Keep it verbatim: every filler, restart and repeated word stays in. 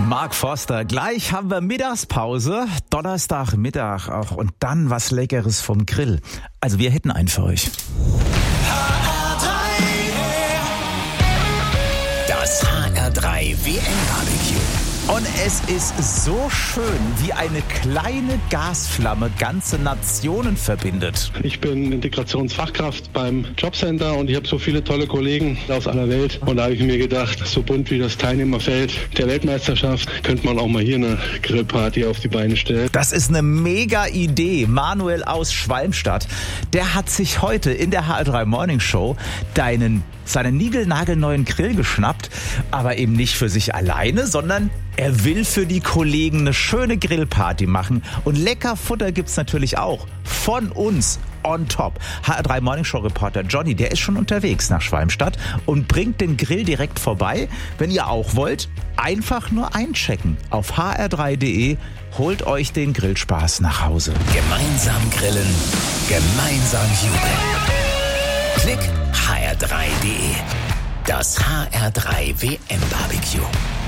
Mark Forster. Gleich haben wir Mittagspause, Donnerstagmittag auch und dann was Leckeres vom Grill. Also wir hätten einen für euch. Das H R drei W M-Barbecue. Und es ist so schön, wie eine kleine Gasflamme ganze Nationen verbindet. Ich bin Integrationsfachkraft beim Jobcenter und ich habe so viele tolle Kollegen aus aller Welt. Und da habe ich mir gedacht, so bunt wie das Teilnehmerfeld der Weltmeisterschaft, könnte man auch mal hier eine Grillparty auf die Beine stellen. Das ist eine mega Idee. Manuel aus Schwalmstadt, der hat sich heute in der H R drei Morning Show deinen, seinen niegelnagelneuen Grill geschnappt, aber eben nicht für sich alleine, sondern er will für die Kollegen eine schöne Grillparty machen und lecker Futter gibt's natürlich auch. Von uns on top. H R drei Morning Show Reporter Johnny, der ist schon unterwegs nach Schwalmstadt und bringt den Grill direkt vorbei. Wenn ihr auch wollt, einfach nur einchecken auf h r drei punkt d e. Holt euch den Grillspaß nach Hause. Gemeinsam grillen, gemeinsam jubeln. Klick h r drei punkt d e. Das H R drei W M-Barbecue.